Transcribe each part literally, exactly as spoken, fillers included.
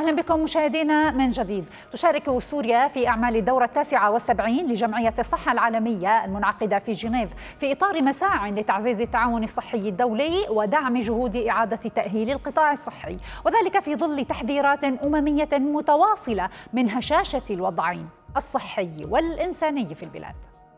أهلا بكم مشاهدينا من جديد. تشارك سوريا في أعمال الدورة التاسعة والسبعين لجمعية الصحة العالمية المنعقدة في جنيف في إطار مساع لتعزيز التعاون الصحي الدولي ودعم جهود إعادة تأهيل القطاع الصحي، وذلك في ظل تحذيرات أممية متواصلة من هشاشة الوضعين الصحي والإنساني في البلاد.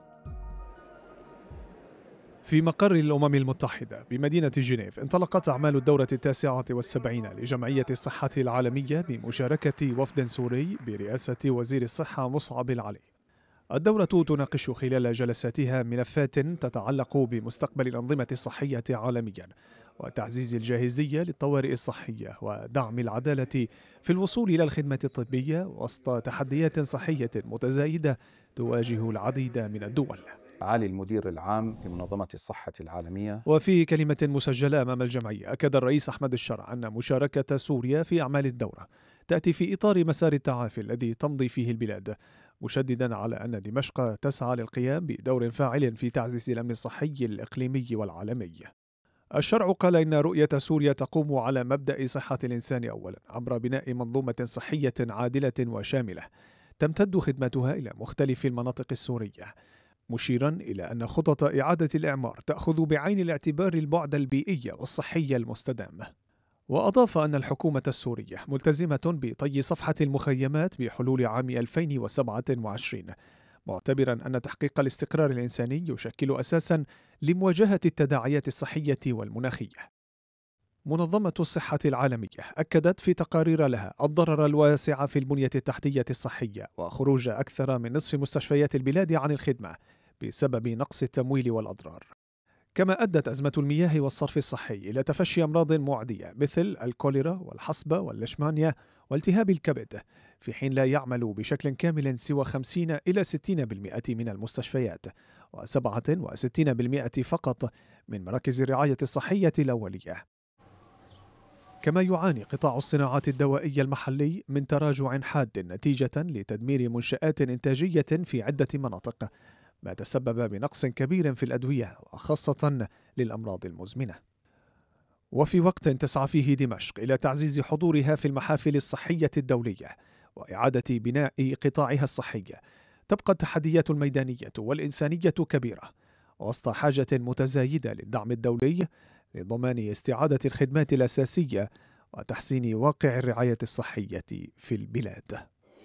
في مقر الأمم المتحدة بمدينة جنيف انطلقت أعمال الدورة التاسعة والسبعين لجمعية الصحة العالمية بمشاركة وفد سوري برئاسة وزير الصحة مصعب العلي. الدورة تناقش خلال جلساتها ملفات تتعلق بمستقبل الأنظمة الصحية عالميا وتعزيز الجاهزية للطوارئ الصحية ودعم العدالة في الوصول إلى الخدمة الطبية وسط تحديات صحية متزايدة تواجه العديد من الدول. معالي المدير العام لمنظمة الصحة العالمية. وفي كلمة مسجلة أمام الجمعية أكد الرئيس أحمد الشرع أن مشاركة سوريا في أعمال الدورة تأتي في إطار مسار التعافي الذي تمضي فيه البلاد، مشددا على أن دمشق تسعى للقيام بدور فاعل في تعزيز الأمن الصحي الإقليمي والعالمي. الشرع قال إن رؤية سوريا تقوم على مبدأ صحة الإنسان أولا عبر بناء منظومة صحية عادلة وشاملة تمتد خدمتها إلى مختلف المناطق السورية، مشيرا إلى أن خطط إعادة الإعمار تأخذ بعين الاعتبار البعد البيئي والصحي المستدام. وأضاف أن الحكومة السورية ملتزمة بطي صفحة المخيمات بحلول عام ألفين وسبعة وعشرين، معتبرا أن تحقيق الاستقرار الإنساني يشكل أساسا لمواجهة التداعيات الصحية والمناخية. منظمة الصحة العالمية أكدت في تقارير لها الضرر الواسع في البنية التحتية الصحية وخروج أكثر من نصف مستشفيات البلاد عن الخدمة بسبب نقص التمويل والأضرار. كما أدت أزمة المياه والصرف الصحي إلى تفشي أمراض معدية مثل الكوليرا والحصبة والليشمانيا والتهاب الكبد، في حين لا يعمل بشكل كامل سوى خمسين إلى ستين بالمئة من المستشفيات وسبعة وستين بالمئة فقط من مراكز الرعاية الصحية الأولية. كما يعاني قطاع الصناعات الدوائية المحلي من تراجع حاد نتيجة لتدمير منشآت إنتاجية في عدة مناطق، ما تسبب بنقص كبير في الأدوية وخاصة للأمراض المزمنة. وفي وقت تسعى فيه دمشق إلى تعزيز حضورها في المحافل الصحية الدولية وإعادة بناء قطاعها الصحي، تبقى التحديات الميدانية والإنسانية كبيرة وسط حاجة متزايدة للدعم الدولي لضمان استعادة الخدمات الأساسية وتحسين واقع الرعاية الصحية في البلاد.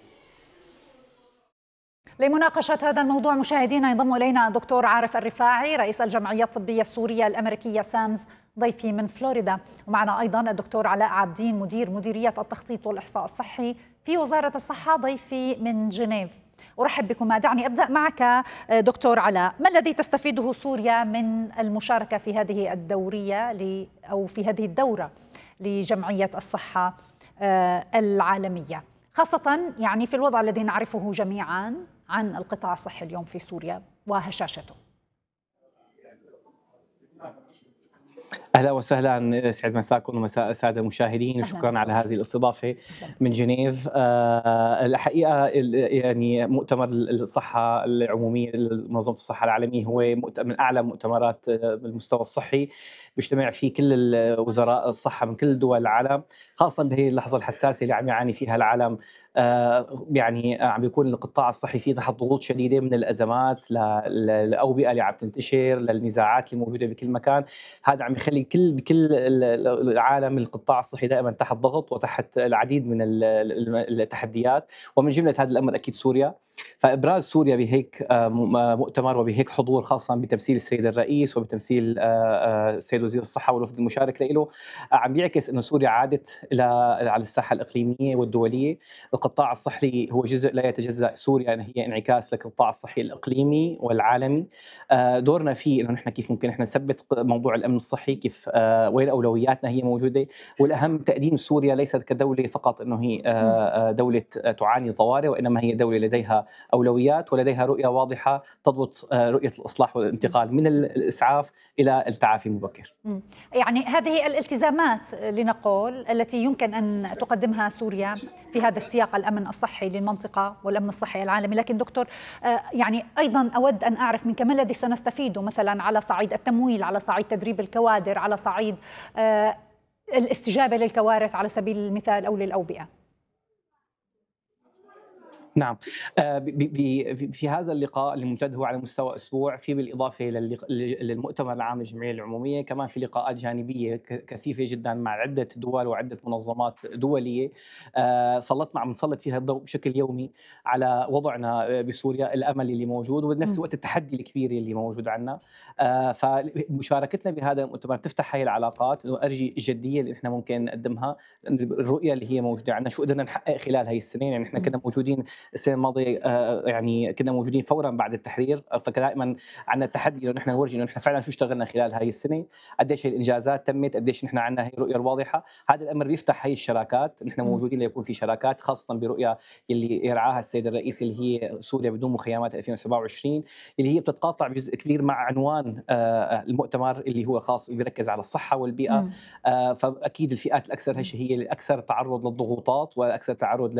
لمناقشة هذا الموضوع مشاهدينا ينضم إلينا الدكتور عارف الرفاعي رئيس الجمعية الطبية السورية الأمريكية سامز ضيفي من فلوريدا، ومعنا أيضا الدكتور علاء عابدين مدير مديرية التخطيط والإحصاء الصحي في وزارة الصحة ضيفي من جنيف. أرحب بكم. دعني أبدأ معك دكتور علاء، ما الذي تستفيده سوريا من المشاركة في هذه الدورية أو في هذه الدورة لجمعية الصحة العالمية، خاصة يعني في الوضع الذي نعرفه جميعا عن القطاع الصحي اليوم في سوريا وهشاشته؟ أهلا وسهلا، سعد مساكم ومساء السادة المشاهدين، وشكرا على هذه الاستضافة من جنيف. أه الحقيقة يعني مؤتمر الصحة العمومية لمنظمة الصحة العالمية هو من أعلى مؤتمرات بالمستوى الصحي، بيجتمع فيه كل وزراء الصحة من كل دول العالم، خاصة بهي اللحظة الحساسة اللي عم يعاني فيها العالم. آه يعني عم بيكون القطاع الصحي فيه تحت ضغوط شديدة من الأزمات للأوبئة اللي عم تنتشر للنزاعات اللي موجودة بكل مكان. هذا عم يخلي كل بكل العالم القطاع الصحي دائما تحت ضغط وتحت العديد من التحديات، ومن جملة هذا الأمر أكيد سوريا. فإبراز سوريا بهيك مؤتمر وبهيك حضور، خاصة بتمثيل السيد الرئيس وبتمثيل السيد وزير الصحة والوفد المشارك له، عم بيعكس أن سوريا عادت إلى على الساحة الإقليمية والدولية. القطاع الصحي هو جزء لا يتجزأ، سوريا هي انعكاس للقطاع الصحي الإقليمي والعالمي. دورنا فيه إنه نحن كيف ممكن نحن نثبت موضوع الأمن الصحي، كيف وين أولوياتنا هي موجودة، والأهم تقديم سوريا ليست كدولة فقط إنه هي دولة تعاني طوارئ، وإنما هي دولة لديها أولويات ولديها رؤية واضحة تضبط رؤية الإصلاح والانتقال من الإسعاف إلى التعافي المبكر. يعني هذه الالتزامات لنقول التي يمكن أن تقدمها سوريا في هذا السياق الأمن الصحي للمنطقة والأمن الصحي العالمي، لكن دكتور يعني أيضا أود أن أعرف منك ما الذي سنستفيده مثلا على صعيد التمويل، على صعيد تدريب الكوادر، على صعيد الاستجابة للكوارث على سبيل المثال أو للأوبئة. نعم. آه، ب- ب- في هذا اللقاء الممتد هو على مستوى أسبوع، في بالإضافة للق- للمؤتمر العام للجمعية العمومية كمان في لقاءات جانبية ك- كثيفة جدا مع عدة دول وعدة منظمات دولية. آه، سلطنا عم نسلط فيها الضوء بشكل يومي على وضعنا بسوريا، الأمل اللي موجود وبنفس الوقت التحدي الكبير اللي موجود عندنا. آه، فمشاركتنا بهذا المؤتمر تفتح هاي العلاقات، إنه أرجي الجدية اللي إحنا ممكن نقدمها، الرؤية اللي هي موجودة عندنا، شو قدرنا نحقق خلال هاي السنين. يعني إحنا كنا موجودين السنه الماضيه، آه، يعني كنا موجودين فورا بعد التحرير، فدائما عندنا التحدي انه نحن نورجي انه نحن فعلا شو اشتغلنا خلال هاي السنه، قديش هي الانجازات تمت، قديش نحن عندنا هي الرؤيه الواضحه. هذا الامر بيفتح هي الشراكات، نحن موجودين ليكون في شراكات، خاصه برؤيه اللي يرعاها السيد الرئيس اللي هي سوريا بدون مخيمات ألفين وسبعة وعشرين، اللي هي بتتقاطع بجزء كبير مع عنوان آه، المؤتمر اللي هو خاص بيركز على الصحه والبيئه. آه، فاكيد الفئات الاكثر هشة هي الاكثر تعرض للضغوطات والاكثر تعرض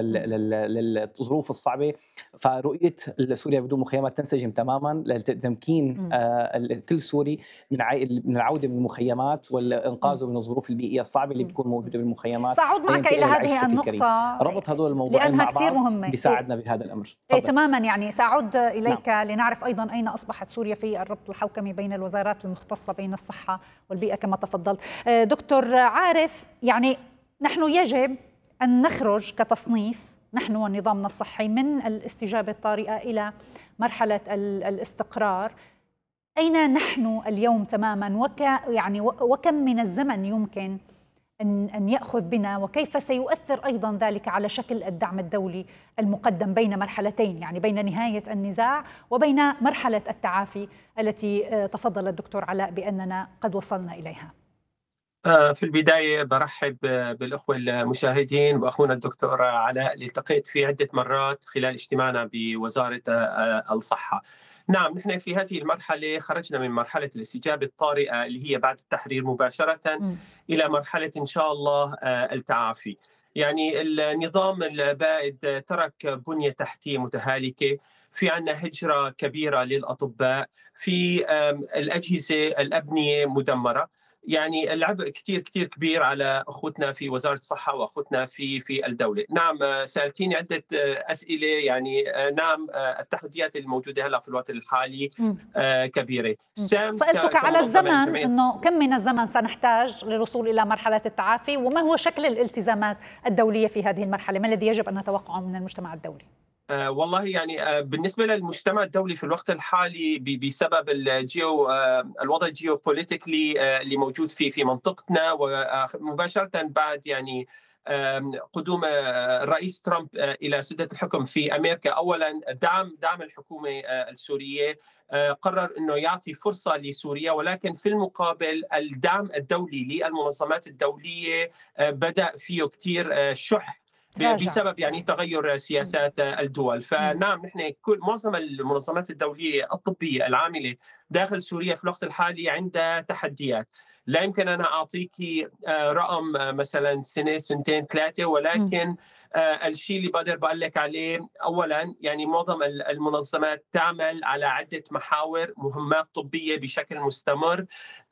للظروف الصعبه. فرؤيه سوريا بدون مخيمات تنسجم تماما لتمكين آه، كل سوري من من العوده من المخيمات والانقاذه من الظروف البيئيه الصعبه اللي بتكون موجوده بالمخيمات. سأعود معك إلى هذه النقطة ربط هذول الموضوعين لأنها مع كثير بعض مهمة بيساعدنا بهذا الامر. إيه تماما. يعني سأعود إليك نعم. لنعرف أيضا أين أصبحت سوريا في الربط الحوكمي بين الوزارات المختصة بين الصحة والبيئة كما تفضلت. دكتور عارف، يعني نحن يجب أن نخرج كتصنيف نحن ونظامنا الصحي من الاستجابة الطارئة إلى مرحلة الاستقرار. أين نحن اليوم تماما، وك يعني وكم من الزمن يمكن أن أن يأخذ بنا، وكيف سيؤثر أيضا ذلك على شكل الدعم الدولي المقدم بين مرحلتين، يعني بين نهاية النزاع وبين مرحلة التعافي التي تفضل الدكتور علاء بأننا قد وصلنا إليها؟ في البداية برحب بالأخوة المشاهدين وأخونا الدكتور علاء اللي التقيت فيه عدة مرات خلال اجتماعنا بوزارة الصحة. نعم، نحن في هذه المرحلة خرجنا من مرحلة الاستجابة الطارئة اللي هي بعد التحرير مباشرة م. إلى مرحلة إن شاء الله التعافي. يعني النظام البائد ترك بنية تحتية متهالكة، في عنا هجرة كبيرة للأطباء، في الأجهزة الأبنية مدمرة. يعني العبء كتير كتير كبير على أخوتنا في وزارة الصحة وأخوتنا في في الدولة. نعم، سألتيني عدة أسئلة. يعني نعم، التحديات الموجودة هلا في الوقت الحالي كبيرة. سألتك على الزمن، أنه كم من الزمن سنحتاج للوصول إلى مرحلة التعافي، وما هو شكل الالتزامات الدولية في هذه المرحلة؟ ما الذي يجب أن نتوقعه من المجتمع الدولي؟ آه والله يعني آه بالنسبة للمجتمع الدولي في الوقت الحالي بسبب الجيو آه الوضع الجيوبوليتيكلي آه اللي موجود في في منطقتنا، ومباشرة بعد يعني قدوم الرئيس ترامب إلى سدة الحكم في أمريكا، أولا دعم دعم الحكومة السورية، قرر أنه يعطي فرصة لسوريا، ولكن في المقابل الدعم الدولي للمنظمات الدولية بدأ فيه كتير شح بسبب يعني تغير سياسات الدول. فنعم، نحن كل معظم المنظمات الدولية الطبية العاملة داخل سوريا في الوقت الحالي عندها تحديات. لا يمكن أنا أعطيك رقم مثلا سنة سنتين ثلاثة، ولكن الشيء اللي بقدر بقول لك عليه أولا يعني معظم المنظمات تعمل على عدة محاور، مهمات طبية بشكل مستمر،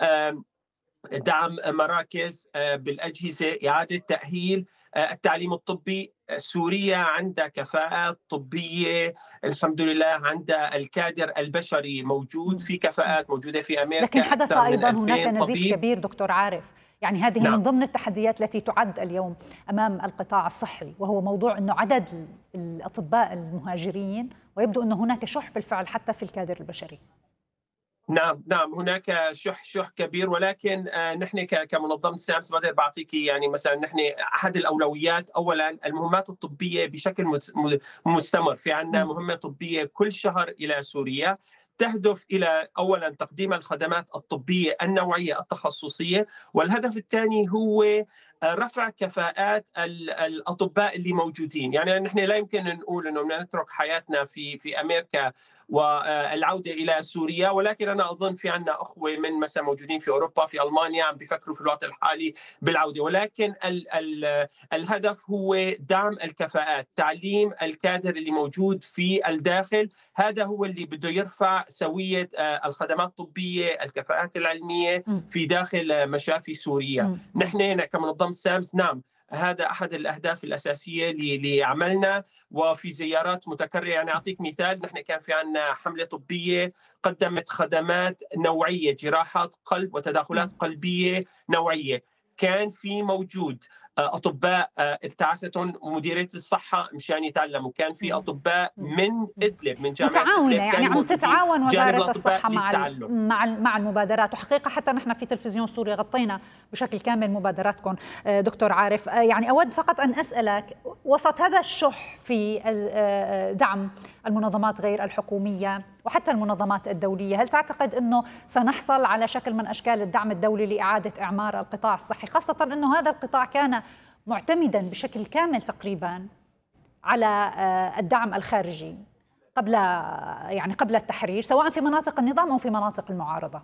دعم مراكز بالأجهزة، إعادة تأهيل التعليم الطبي. سوريا عندها كفاءات طبية الحمد لله، عندها الكادر البشري موجود، في كفاءات موجودة في أمريكا. لكن حدث أيضا هناك نزيف كبير دكتور عارف، يعني هذه نعم. من ضمن التحديات التي تعد اليوم أمام القطاع الصحي، وهو موضوع أنه عدد الأطباء المهاجرين، ويبدو أن هناك شح بالفعل حتى في الكادر البشري. نعم نعم هناك شح شح كبير، ولكن آه نحن كمنظمة سامس بقدر بعطيك يعني مثلا نحن احد الاولويات اولا المهمات الطبيه بشكل مستمر. في عندنا مهمه طبيه كل شهر الى سوريا تهدف الى اولا تقديم الخدمات الطبيه النوعيه التخصصيه، والهدف الثاني هو رفع كفاءات الاطباء اللي موجودين. يعني نحن لا يمكن نقول انه بدنا نترك حياتنا في في امريكا والعودة إلى سوريا، ولكن أنا أظن في عنا أخوة من مثلا موجودين في أوروبا في ألمانيا عم بيفكروا في الوقت الحالي بالعودة. ولكن ال ال الهدف هو دعم الكفاءات، تعليم الكادر اللي موجود في الداخل، هذا هو اللي بده يرفع سوية الخدمات الطبية، الكفاءات العلمية في داخل مشافي سوريا. نحن كمنظمة سامس نعم هذا أحد الأهداف الأساسية لعملنا وفي زيارات متكررة. يعني أعطيك مثال، نحن كان في عنا حملة طبية قدمت خدمات نوعية، جراحات قلب وتداخلات قلبية نوعية. كان في موجود أطباء ابتعثتهم مديرية الصحة مشان يتعلموا، كان في أطباء من إدلب من جامعة متعاونة، يعني عم تتعاون وزارة الصحة مع مع مع المبادرات. وحقيقة حتى نحن في تلفزيون سوري غطينا بشكل كامل مبادراتكم. دكتور عارف، يعني أود فقط أن أسألك، وسط هذا الشح في دعم المنظمات غير الحكومية وحتى المنظمات الدولية، هل تعتقد أنه سنحصل على شكل من أشكال الدعم الدولي لإعادة إعمار القطاع الصحي، خاصة أنه هذا القطاع كان معتمدا بشكل كامل تقريبا على الدعم الخارجي قبل يعني قبل التحرير، سواء في مناطق النظام أو في مناطق المعارضة؟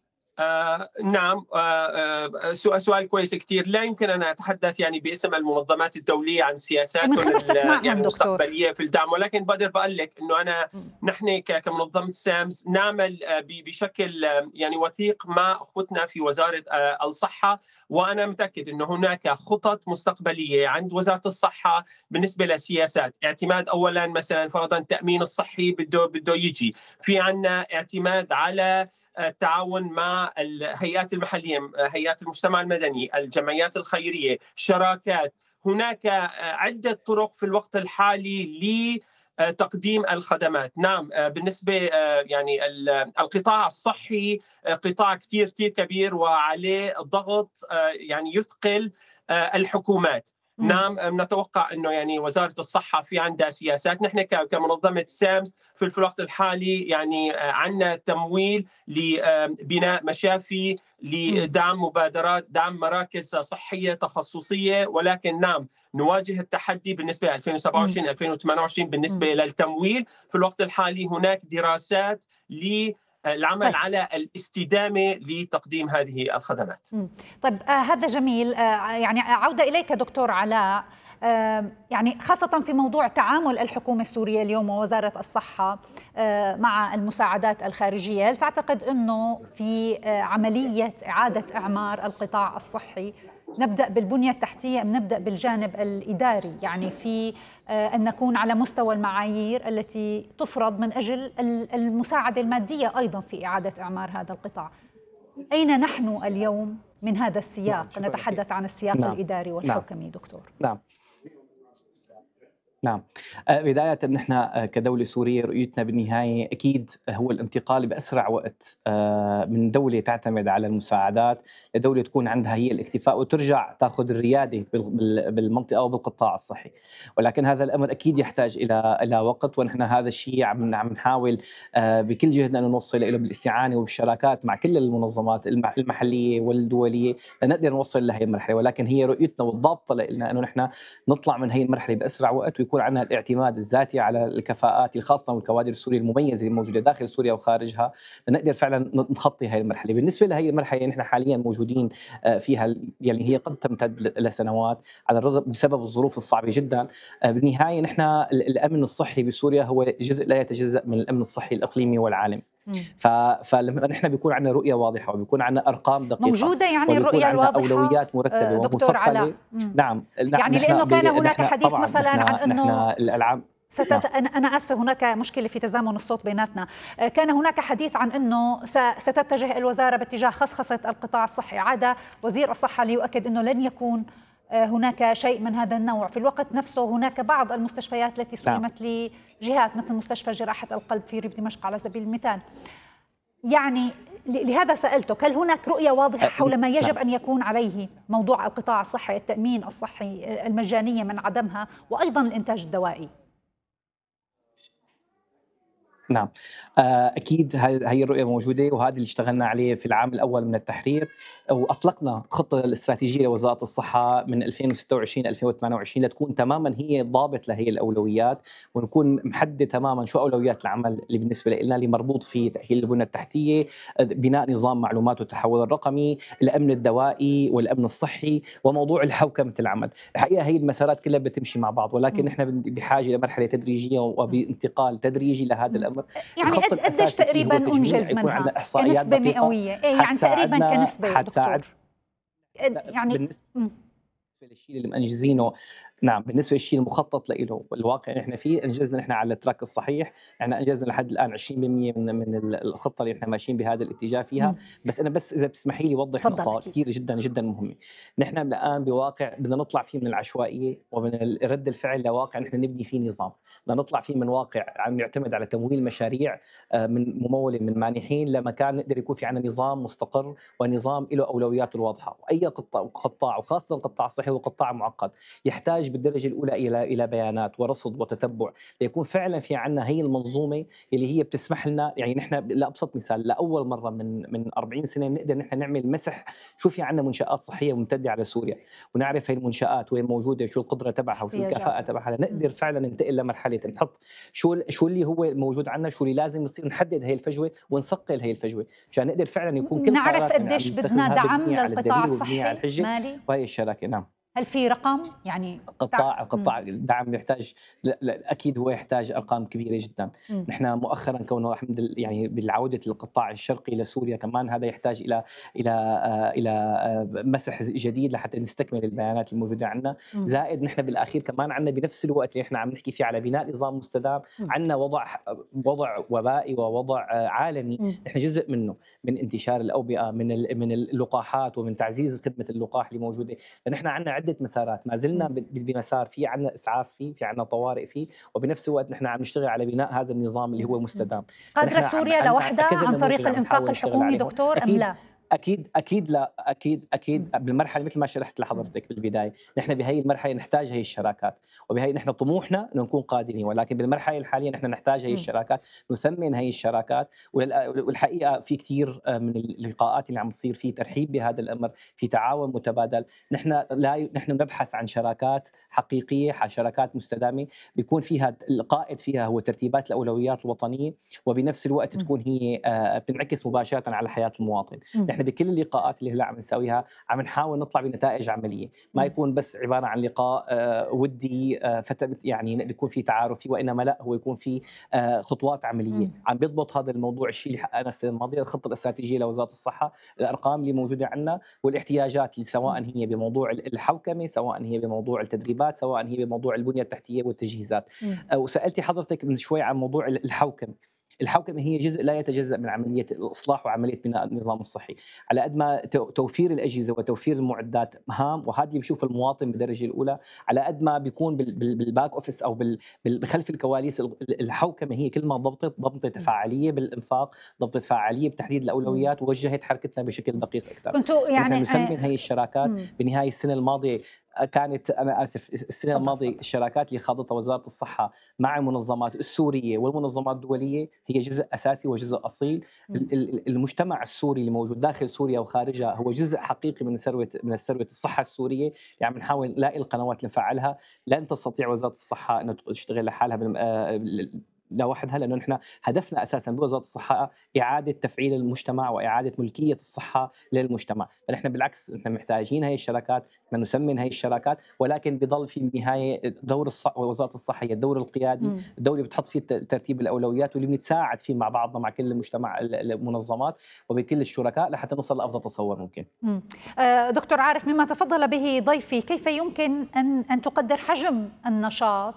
آه نعم، آه آه سؤال كويس كتير. لا يمكن أن أتحدث يعني باسم المنظمات الدولية عن سياساتهم يعني المستقبلية في الدعم، ولكن بقدر بقول لك أنه أنا نحن كمنظمة سامز نعمل بشكل يعني وثيق مع أخوتنا في وزارة الصحة، وأنا متأكد أنه هناك خطط مستقبلية عند وزارة الصحة بالنسبة للسياسات. اعتماد أولا مثلا فرضا التأمين الصحي بده بده يجي، في عنا اعتماد على التعاون مع الهيئات المحلية، هيئات المجتمع المدني، الجمعيات الخيرية، شراكات. هناك عدة طرق في الوقت الحالي لتقديم الخدمات. نعم، بالنسبة يعني القطاع الصحي قطاع كتير كتير كبير وعليه ضغط يعني يثقل الحكومات. نعم، نتوقع انه يعني وزاره الصحه في عندها سياسات. نحن كمنظمه سامز في الوقت الحالي يعني عندنا تمويل لبناء مشافي، لدعم مبادرات، دعم مراكز صحيه تخصصيه، ولكن نعم نواجه التحدي بالنسبه ل ألفين وسبعة وعشرين ألفين وثمانية وعشرين بالنسبه للتمويل. في الوقت الحالي هناك دراسات ل العمل طيب. على الاستدامة لتقديم هذه الخدمات. طيب آه هذا جميل. آه يعني عودة إليك دكتور علاء، آه يعني خاصة في موضوع تعامل الحكومة السورية اليوم ووزارة الصحة آه مع المساعدات الخارجية، هل تعتقد أنه في آه عملية إعادة إعمار القطاع الصحي نبدأ بالبنية التحتية أم نبدأ بالجانب الإداري، يعني في أن نكون على مستوى المعايير التي تفرض من أجل المساعدة المادية أيضا في إعادة إعمار هذا القطاع؟ أين نحن اليوم من هذا السياق؟ نعم. نتحدث عن السياق نعم. الإداري والحكمي. نعم. دكتور. نعم نعم بداية نحن كدولة سورية رؤيتنا بالنهاية أكيد هو الانتقال بأسرع وقت من دولة تعتمد على المساعدات لدولة تكون عندها هي الاكتفاء وترجع تأخذ الريادة بالمنطقة أو بالقطاع الصحي. ولكن هذا الأمر أكيد يحتاج إلى إلى وقت، ونحن هذا الشيء عم عم نحاول بكل جهدنا أن نوصل إلى بالاستعانة وبالشراكات مع كل المنظمات المحلية والدولية لنقدر نوصل لهي المرحلة. ولكن هي رؤيتنا والضابطة لنا أنه نحن نطلع من هي المرحلة بأسرع وقت يكون عندنا الاعتماد الذاتي على الكفاءات الخاصة والكوادر السورية المميزة الموجودة داخل سوريا وخارجها لنقدر فعلا نخطي هذه المرحلة. بالنسبة لهي المرحلة نحن حاليا موجودين فيها، يعني هي قد تمتد لسنوات على الرغم بسبب الظروف الصعبة جدا. بالنهاية نحن الأمن الصحي بسوريا هو جزء لا يتجزأ من الأمن الصحي الإقليمي والعالمي. فلما نحن بيكون عندنا رؤية واضحة وبيكون عندنا أرقام دقيقة موجودة، يعني الرؤية الواضحة أولويات مرتبة دكتور علاء. نعم، يعني لأنه كان هناك حديث مثلا عن أنه الألعاب ستت... أنا آسفة، هناك مشكلة في تزامن الصوت بيناتنا. كان هناك حديث عن أنه ستتجه الوزارة باتجاه خصخصة القطاع الصحي. عاد وزير الصحة ليؤكد أنه لن يكون هناك شيء من هذا النوع. في الوقت نفسه هناك بعض المستشفيات التي سلمت لجهات مثل مستشفى جراحة القلب في ريف دمشق على سبيل المثال. يعني لهذا سألتك، هل هناك رؤية واضحة حول ما يجب أن يكون عليه موضوع القطاع الصحي، التأمين الصحي، المجانية من عدمها، وأيضا الإنتاج الدوائي؟ نعم أكيد هاي الرؤية موجودة، وهذا اللي اشتغلنا عليه في العام الأول من التحرير، وأطلقنا خطة الاستراتيجية لوزارة الصحة من ألفين وستة وعشرين ألفين وثمانية وعشرين لتكون تماما هي ضابط لهي الأولويات، ونكون محدد تماما شو أولويات العمل اللي بالنسبة لنا اللي مربوط في تأهيل البنية التحتية، بناء نظام معلومات والتحول الرقمي، الأمن الدوائي والأمن الصحي، وموضوع الحوكمة العمل. الحقيقة هي المسارات كلها بتمشي مع بعض، ولكن نحن بحاجة لمرحلة تدريجية وبانتقال تدريجي لهذا الأمر. يعني قديش تقريبا انجز منها كنسبه مئويه؟ ايه يعني تقريبا كنسبه يا دكتور؟ يعني بالنسبه للشيء اللي منجزينه، نعم بالنسبه للشيء المخطط له والواقع اللي احنا فيه انجزنا نحن على التراك الصحيح، يعني انجزنا لحد الان عشرين بالمئة من من الخطه اللي احنا ماشيين بهذا الاتجاه فيها. مم. بس انا بس اذا بتسمحي لي اوضح نقطه أكيد. كثير جدا جدا مهمه. نحن الان بواقع بدنا نطلع فيه من العشوائيه ومن رد الفعل لواقع نحن نبني فيه نظام، بدنا نطلع فيه من واقع عم يعتمد على تمويل مشاريع من مموله من مانحين لمكان نقدر يكون في عندنا نظام مستقر ونظام له اولوياته الواضحه. واي قطاع قطاع وخاصه القطاع الصحي وقطاع معقد يحتاج بالدرجه الاولى الى الى بيانات ورصد وتتبع ليكون فعلا في عندنا هي المنظومه اللي هي بتسمح لنا. يعني نحن لابسط مثال لاول مره من من أربعين سنه نقدر نحن نعمل مسح شو في عندنا منشات صحيه ممتده على سوريا، ونعرف هي المنشات وين موجوده وشو القدره تبعها وشو الكفاءه تبعها، نقدر فعلا ننتقل لمرحله نحط شو شو اللي هو موجود عندنا، شو اللي لازم يصير، نحدد هي الفجوه ونثقل هي الفجوه عشان نقدر فعلا يكون كل نعرف قديش بدنا دعم للقطاع الصحي مالي وهي الشراكه. نعم، هل في رقم يعني قطاع قطاع الدعم يحتاج؟ لا لا اكيد هو يحتاج ارقام كبيره جدا. م. نحن مؤخرا كونه الحمد يعني بالعوده القطاع الشرقي لسوريا كمان هذا يحتاج الى الى آه الى آه مسح جديد لحتى نستكمل البيانات الموجوده عندنا. م. زائد نحن بالاخير كمان عندنا بنفس الوقت اللي احنا عم نحكي فيه على بناء نظام مستدام، عندنا وضع وضع وبائي ووضع آه عالمي. م. نحن جزء منه من انتشار الاوبئه، من من اللقاحات ومن تعزيز خدمه اللقاح اللي موجوده. فنحن عندنا عده مسارات، ما زلنا بمسار في عندنا اسعاف فيه، في عندنا طوارئ فيه، وبنفس الوقت نحن عم نشتغل على بناء هذا النظام اللي هو مستدام. قادرة سوريا لوحدها عن طريق الانفاق الحكومي دكتور ام لا؟ اكيد اكيد لا اكيد اكيد بالمرحله مثل ما شرحت لحضرتك بالبدايه، نحن بهي المرحله نحتاج هي الشراكات، وبهي نحن طموحنا انه نكون قادرين، ولكن بالمرحله الحاليه نحن نحتاج هي الشراكات، نثمن هي الشراكات. والحقيقه في كثير من اللقاءات اللي عم تصير في ترحيب بهذا الامر، في تعاون متبادل. نحن لا نحن نبحث عن شراكات حقيقيه، شراكات مستدامه بيكون فيها القائد فيها هو ترتيبات الاولويات الوطنيه، وبنفس الوقت تكون هي بتنعكس مباشره على حياه المواطن. نحن بكل اللقاءات اللي هلا عم نسويها عم نحاول نطلع بنتائج عمليه، ما يكون بس عباره عن لقاء آه ودي آه يعني يكون في تعارف فيه، وانما لا هو يكون في آه خطوات عمليه. م. عم بيضبط هذا الموضوع الشيء اللي حققنا السنه الماضيه، الخطه الاستراتيجيه لوزاره الصحه، الارقام اللي موجوده عندنا والاحتياجات اللي سواء هي بموضوع الحوكمه، سواء هي بموضوع التدريبات، سواء هي بموضوع البنيه التحتيه والتجهيزات. آه وسالتي حضرتك من شوي عن موضوع الحوكمه. الحوكمه هي جزء لا يتجزأ من عمليه الاصلاح وعمليه بناء النظام الصحي. على قد ما توفير الاجهزه وتوفير المعدات هام، وهذا اللي بشوف المواطن بالدرجه الاولى، على قد ما بيكون بالباك اوفيس او بخلف الكواليس الحوكمه هي كل ما ضبطت ضبطت فعاليه بالانفاق، ضبطت فعاليه بتحديد الاولويات، ووجهت حركتنا بشكل دقيق اكثر. كنتوا يعني نسمن هي الشراكات بنهايه السنه الماضيه كانت انا اسف السنه الماضيه الشراكات اللي خاضتها وزاره الصحه مع المنظمات السوريه والمنظمات الدوليه هي جزء اساسي وجزء اصيل. م. المجتمع السوري اللي موجود داخل سوريا وخارجها هو جزء حقيقي من ثروه من ثروه الصحه السوريه، يعني بنحاول نلاقي القنوات اللي نفعلها. لن تستطيع وزاره الصحه ان تشتغل لحالها لوحدها، لانه نحن هدفنا اساسا بوزاره الصحه اعاده تفعيل المجتمع واعاده ملكيه الصحه للمجتمع. فنحن بالعكس نحن محتاجين هي الشراكات، نحن نسمن هي الشراكات، ولكن بضل في النهايه دور الصحه ووزاره الصحه هي الدور القيادي، م. الدور اللي بتحط فيه ترتيب الاولويات واللي بنتساعد فيه مع بعضنا مع كل المجتمع المنظمات وبكل الشركاء لحتى نصل لافضل تصور ممكن. م. دكتور عارف، مما تفضل به ضيفي، كيف يمكن ان ان تقدر حجم النشاط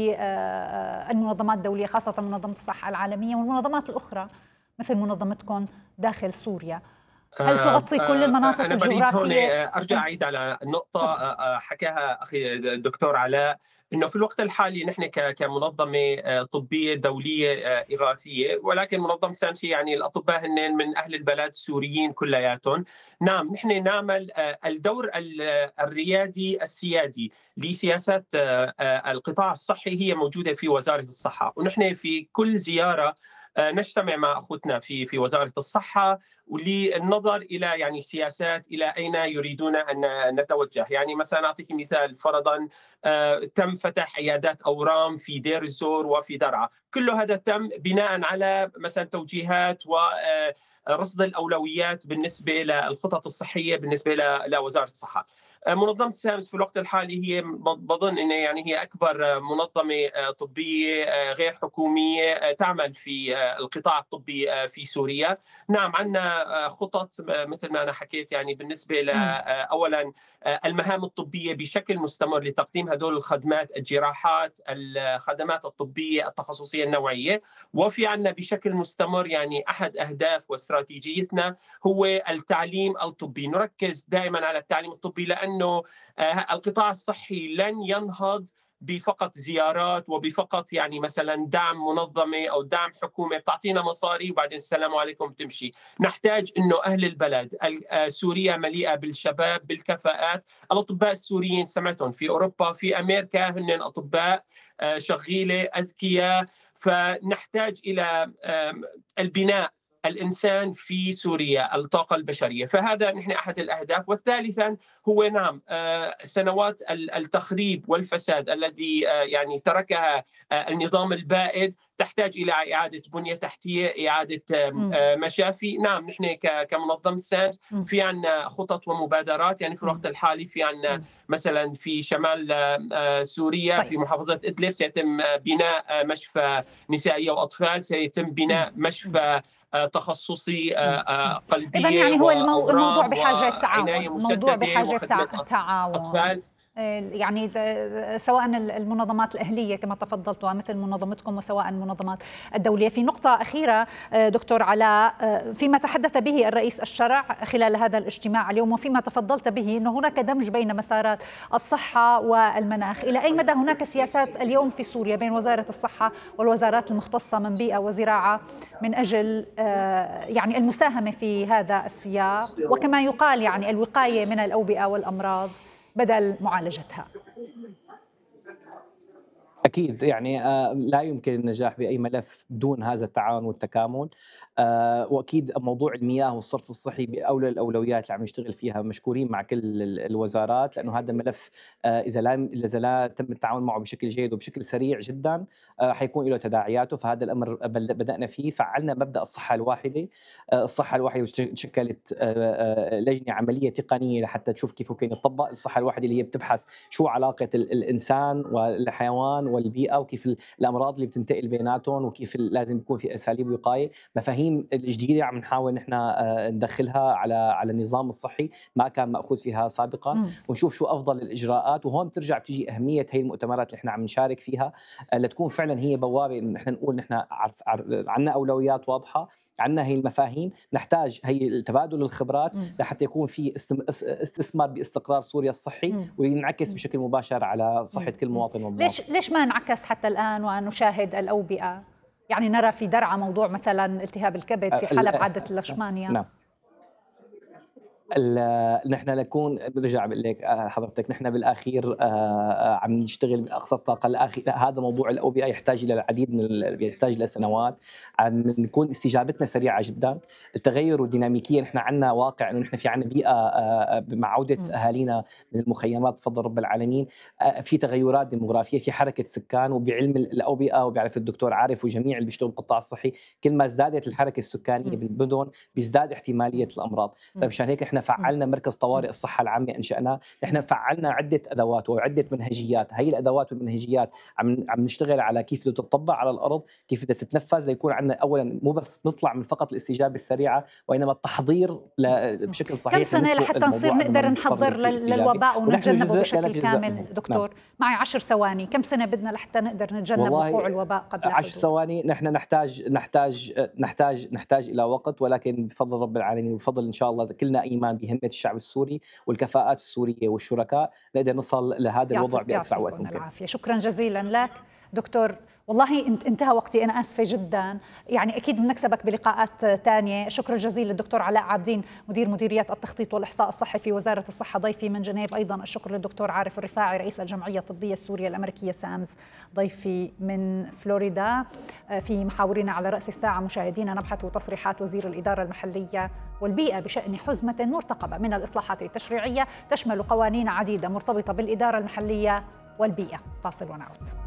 للمنظمات الدوليه خاصة منظمة الصحة العالمية والمنظمات الأخرى مثل منظمتكم داخل سوريا؟ هل تغطي كل المناطق أنا الجغرافية؟ بريد هون أرجع أعيد على نقطة حكاها أخي الدكتور علاء، إنه في الوقت الحالي نحن كمنظمة طبية دولية إغاثية، ولكن منظمة سامس يعني الأطباء هن من أهل البلد السوريين كلياتهم. نعم نحن نعمل الدور الريادي السيادي لسياسات القطاع الصحي هي موجودة في وزارة الصحة، ونحن في كل زيارة نجتمع مع اخوتنا في في وزاره الصحه وللنظر الى يعني سياسات الى اين يريدون ان نتوجه. يعني مثلا اعطيك مثال، فرضا تم فتح عيادات اورام في دير الزور وفي درعا، كل هذا تم بناء على مثلا توجيهات ورصد الاولويات بالنسبه للخطط الصحيه بالنسبه لوزاره الصحه. منظمة سامس في الوقت الحالي هي بظن أن يعني هي أكبر منظمة طبية غير حكومية تعمل في القطاع الطبي في سوريا. نعم عندنا عندنا خطط مثل ما أنا حكيت يعني بالنسبة ل أولا المهام الطبية بشكل مستمر لتقديم هدول الخدمات، الجراحات، الخدمات الطبية التخصصية النوعية. وفي عندنا بشكل مستمر يعني أحد أهداف واستراتيجيتنا هو التعليم الطبي. نركز دائما على التعليم الطبي لأنه القطاع الصحي لن ينهض بفقط زيارات وبفقط يعني مثلا دعم منظمة أو دعم حكومة بتعطينا مصاري وبعدين السلام عليكم تمشي. نحتاج إنه أهل البلد، سوريا مليئة بالشباب بالكفاءات. الأطباء السوريين سمعتهم في أوروبا في أمريكا هن أطباء شغيلة أذكياء، فنحتاج إلى البناء الإنسان في سوريا، الطاقة البشرية. فهذا نحن أحد الأهداف. والثالثا هو نعم سنوات التخريب والفساد الذي يعني تركها النظام البائد تحتاج إلى إعادة بنية تحتية، إعادة مشافي. نعم نحن كمنظمة سامز في عنا خطط ومبادرات. يعني في الوقت الحالي في عنا مثلا في شمال سوريا في محافظة إدلب سيتم بناء مشفى نسائية وأطفال، سيتم بناء مشفى تخصصي قلبية. إذن يعني هو الموضوع بحاجة تعاون، موضوع بحاجة تعاون أطفال. يعني سواء المنظمات الأهلية كما تفضلت مثل منظمتكم وسواء المنظمات الدولية. في نقطة أخيرة دكتور علاء، فيما تحدث به الرئيس الشرع خلال هذا الاجتماع اليوم وفيما تفضلت به أنه هناك دمج بين مسارات الصحة والمناخ، إلى أي مدى هناك سياسات اليوم في سوريا بين وزارة الصحة والوزارات المختصة من بيئة وزراعة من أجل يعني المساهمة في هذا السياق، وكما يقال يعني الوقاية من الأوبئة والأمراض بدل معالجتها؟ أكيد يعني لا يمكن النجاح بأي ملف دون هذا التعاون والتكامل. وأكيد موضوع المياه والصرف الصحي بأولى الأولويات اللي عم نشتغل فيها، مشكورين مع كل الوزارات، لأنه هذا الملف إذا لا إذا لا تم التعاون معه بشكل جيد وبشكل سريع جدا حيكون له تداعياته. فهذا الأمر بدأنا فيه، فعلنا مبدأ الصحة الواحدة. الصحة الواحدة شكلت لجنة عملية تقنية لحتى تشوف كيف ممكن يطبق الصحة الواحدة، اللي هي بتبحث شو علاقة الإنسان والحيوان والبيئة وكيف الأمراض اللي بتنتقل بيناتهم وكيف لازم يكون في أساليب وقاية. مفاهيم الجديدة عم نحاول نحن ندخلها على على النظام الصحي ما كان مأخوذ فيها سابقا، ونشوف شو أفضل الإجراءات. وهون بترجع بتيجي أهمية هي المؤتمرات اللي احنا عم نشارك فيها، لتكون فعلا هي بوابة إن احنا نقول نحن عرف عندنا أولويات واضحة، عندنا هي المفاهيم، نحتاج هي تبادل الخبرات لحتى يكون في استثمار باستقرار سوريا الصحي وينعكس بشكل مباشر على صحة كل مواطن ومواطن. ليش ليش ما انعكس حتى الآن ونشاهد الأوبئة؟ يعني نرى في درعا موضوع مثلا التهاب الكبد، في حلب عدة اللشمانية. نعم. نحن نكون برجع بقول لك حضرتك نحن بالاخير عم نشتغل باقصى الطاقه. الاخير هذا موضوع الاوبئه يحتاج الى العديد من يحتاج لسنوات، عم نكون استجابتنا سريعه جدا. التغير والديناميكيه نحن عندنا واقع انه نحن في عندنا بيئه مع عوده اهالينا من المخيمات بفضل رب العالمين، في تغيرات ديموغرافيه، في حركه سكان. وبعلم الاوبئه وبيعرف الدكتور عارف وجميع اللي بيشتغلوا بالقطاع الصحي، كل ما ازدادت الحركه السكانيه بالمدن بيزداد احتماليه الامراض. فمشان هيك احنا فعلنا مركز طوارئ الصحة العامة أنشأناه. نحن فعلنا عدة أدوات وعدة منهجيات. هي الأدوات والمنهجيات عم عم نشتغل على كيف بدها تطبق على الأرض، كيف بدها تتنفذ، ليكون عندنا أولا مو بس نطلع من فقط الاستجابة السريعة وإنما التحضير بشكل صحيح. كم سنة لحتى نصير نقدر نحضر للوباء ونتجنبه بشكل كامل دكتور؟ نعم. معي عشر ثواني، كم سنة بدنا لحتى نقدر نتجنب وقوع الوباء قبل عشر ثواني؟ نحن نحتاج نحتاج نحتاج نحتاج إلى وقت، ولكن بفضل رب العالمين وبفضل إن شاء الله كلنا إيمان بهمة الشعب السوري والكفاءات السورية والشركاء نقدر نصل لهذا الوضع بأسرع وقت ممكن. العافية. شكرا جزيلا لك دكتور. والله انتهى وقتي، أنا آسفة جدا، يعني أكيد بنكسبك بلقاءات تانية. شكرا جزيلا للدكتور علاء عابدين مدير مديرية التخطيط والإحصاء الصحي في وزارة الصحة ضيفي من جنيف. أيضا الشكر للدكتور عارف الرفاعي رئيس الجمعية الطبية السورية الأمريكية سامز ضيفي من فلوريدا. في محاورنا على رأس الساعة مشاهدينا نبحث تصريحات وزير الإدارة المحلية والبيئة بشأن حزمة مرتقبة من الإصلاحات التشريعية تشمل قوانين عديدة مرتبطة بالإدارة المحلية والبيئة. فاصل ونعود.